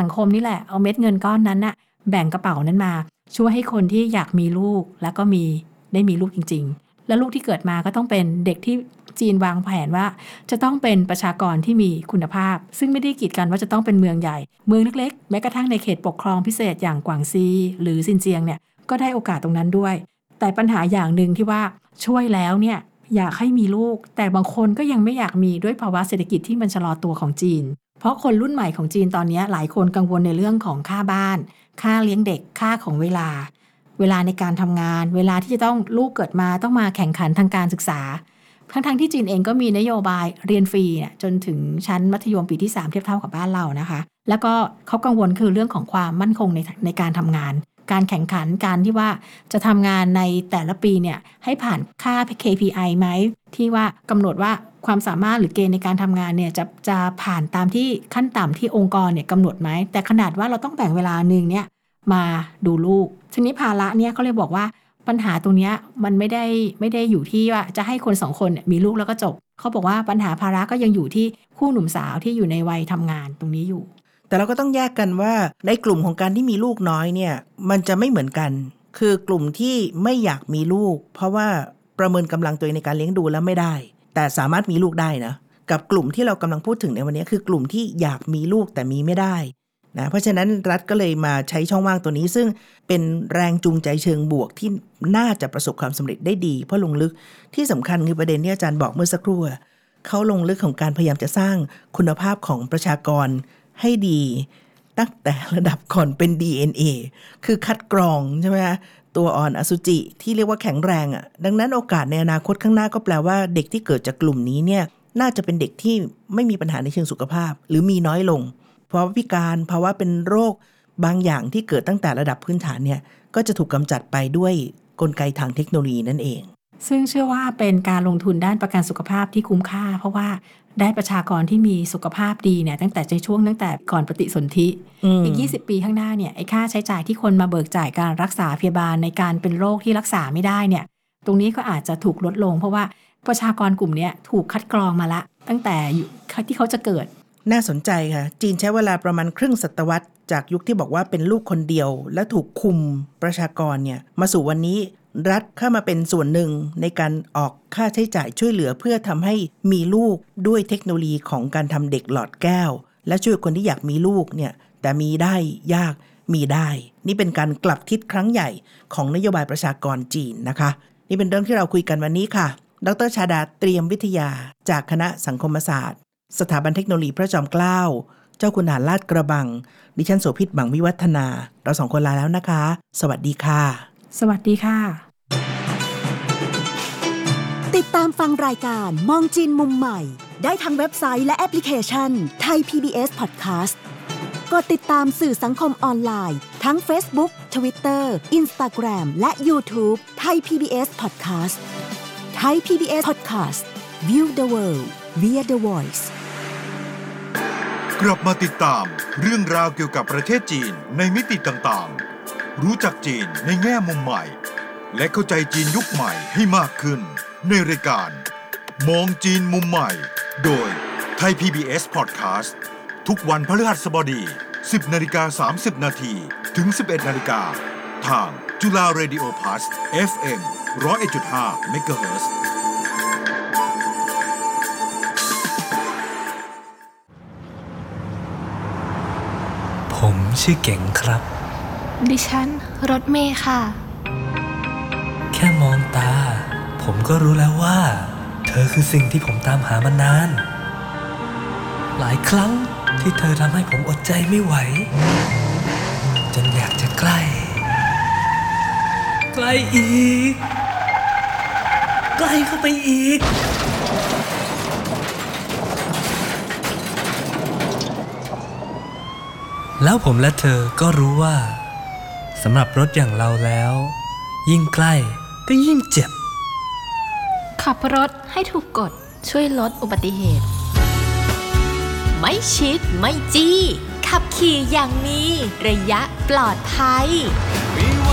สังคมนี่แหละเอาเม็ดเงินก้อนนั้นน่ะแบ่งกระเป๋านั้นมาช่วยให้คนที่อยากมีลูกแล้วก็ได้มีลูกจริงๆแล้วลูกที่เกิดมาก็ต้องเป็นเด็กที่จีนวางแผนว่าจะต้องเป็นประชากรที่มีคุณภาพซึ่งไม่ได้กีดกันว่าจะต้องเป็นเมืองใหญ่เมืองเล็กๆแม้กระทั่งในเขตปกครองพิเศษอย่างกวางซีหรือซินเจียงเนี่ยก็ได้โอกาสตรงนั้นด้วยแต่ปัญหาอย่างหนึ่งที่ว่าช่วยแล้วเนี่ยอยากให้มีลูกแต่บางคนก็ยังไม่อยากมีด้วยภาวะเศรษฐกิจที่มันชะลอตัวของจีนเพราะคนรุ่นใหม่ของจีนตอนนี้หลายคนกังวลในเรื่องของค่าบ้านค่าเลี้ยงเด็กค่าของเวลาในการทำงานเวลาที่จะต้องลูกเกิดมาต้องมาแข่งขันทางการศึกษาทั้งที่จีนเองก็มีนโยบายเรียนฟรีจนถึงชั้นมัธยมปีที่3เทียบเท่ากับบ้านเรานะคะแล้วก็เขากังวลคือเรื่องของความมั่นคงในการทำงานการแข่งขันการที่ว่าจะทำงานในแต่ละปีเนี่ยให้ผ่านค่า KPI ไหมที่ว่ากำหนดว่าความสามารถหรือเกณฑ์ในการทำงานเนี่ยจะผ่านตามที่ขั้นต่ำที่องค์กรเนี่ยกำหนดไหมแต่ขนาดว่าเราต้องแบ่งเวลานึงเนี่ยมาดูลูกทีนี้ภาระเนี่ยเขาเลยบอกว่าปัญหาตรงนี้มันไม่ได้อยู่ที่ว่าจะให้คน2 คนมีลูกแล้วก็จบเขาบอกว่าปัญหาภาระก็ยังอยู่ที่คู่หนุ่มสาวที่อยู่ในวัยทำงานตรงนี้อยู่แต่เราก็ต้องแยกกันว่าในกลุ่มของการที่มีลูกน้อยเนี่ยมันจะไม่เหมือนกันคือกลุ่มที่ไม่อยากมีลูกเพราะว่าประเมินกำลังตัวเองในการเลี้ยงดูแล้วไม่ได้แต่สามารถมีลูกได้นะกับกลุ่มที่เรากำลังพูดถึงในวันนี้คือกลุ่มที่อยากมีลูกแต่มีไม่ได้นะเพราะฉะนั้นรัฐก็เลยมาใช้ช่องว่างตัวนี้ซึ่งเป็นแรงจูงใจเชิงบวกที่น่าจะประสบความสำเร็จได้ดีเพราะลงลึกที่สำคัญคือประเด็นที่อาจารย์บอกเมื่อสักครู่เขาลงลึกของการพยายามจะสร้างคุณภาพของประชากรให้ดีตั้งแต่ระดับก่อนเป็น DNA คือคัดกรองใช่ไหมคะตัวอ่อนอสุจิที่เรียกว่าแข็งแรงดังนั้นโอกาสในอนาคตข้างหน้าก็แปลว่าเด็กที่เกิดจากกลุ่มนี้เนี่ยน่าจะเป็นเด็กที่ไม่มีปัญหาในเชิงสุขภาพหรือมีน้อยลงเพราะว่าพิการภาวะเป็นโรคบางอย่างที่เกิดตั้งแต่ระดับพื้นฐานเนี่ยก็จะถูกกำจัดไปด้วยกลไกทางเทคโนโลยีนั่นเองซึ่งเชื่อว่าเป็นการลงทุนด้านประกันสุขภาพที่คุ้มค่าเพราะว่าได้ประชากรที่มีสุขภาพดีเนี่ยตั้งแต่ก่อนปฏิสนธิอีก20 ปีข้างหน้าเนี่ยไอ้ค่าใช้จ่ายที่คนมาเบิกจ่ายการรักษาพยาบาลในการเป็นโรคที่รักษาไม่ได้เนี่ยตรงนี้ก็อาจจะถูกลดลงเพราะว่าประชากรกลุ่มนี้ถูกคัดกรองมาละตั้งแต่ที่เขาจะเกิดน่าสนใจค่ะจีนใช้เวลาประมาณครึ่งศตวรรษจากยุคที่บอกว่าเป็นลูกคนเดียวและถูกคุมประชากรเนี่ยมาสู่วันนี้รัฐเข้ามาเป็นส่วนหนึ่งในการออกค่าใช้จ่ายช่วยเหลือเพื่อทำให้มีลูกด้วยเทคโนโลยีของการทำเด็กหลอดแก้วและช่วยคนที่อยากมีลูกเนี่ยแต่มีได้ยากมีได้นี่เป็นการกลับทิศครั้งใหญ่ของนโยบายประชากรจีนนะคะนี่เป็นเรื่องที่เราคุยกันวันนี้ค่ะดร.ชาดาเตรียมวิทยาจากคณะสังคมศาสตร์สถาบันเทคโนโลยีพระจอมเกล้าเจ้าคุณทหารลาดกระบังดิฉันโสภิต บังวิวัฒนาเรา2 คนลาแล้วนะคะสวัสดีค่ะสวัสดีค่ะติดตามฟังรายการมองจีนมุมใหม่ได้ทางเว็บไซต์และแอปพลิเคชัน Thai PBS Podcast กดติดตามสื่อสังคมออนไลน์ทั้ง Facebook, Twitter, Instagram และ YouTube Thai PBS Podcast Thai PBS Podcast View the world via the voice กลับมาติดตามเรื่องราวเกี่ยวกับประเทศจีนในมิติต่างๆรู้จักจีนในแง่มุมใหม่และเข้าใจจีนยุคใหม่ให้มากขึ้นในรายการมองจีนมุมใหม่โดย Thai PBS Podcast ทุกวันพฤหัสบดี 10:30 น.ถึง 11:00 น.ทางจุฬา Radio Plus FM 101.5 MHz ผมชื่อเก่งครับดิฉันรถเมย์ค่ะแค่มองตาผมก็รู้แล้วว่าเธอคือสิ่งที่ผมตามหามานานหลายครั้งที่เธอทำให้ผมอดใจไม่ไหวจนอยากจะใกล้อีกใกล้เข้าไปอีกแล้วผมและเธอก็รู้ว่าสำหรับรถอย่างเราแล้วยิ่งใกล้ก็ยิ่งเจ็บขับรถให้ถูกกฎช่วยลดอุบัติเหตุไม่ชิดไม่จี้ขับขี่อย่างมีระยะปลอดภัย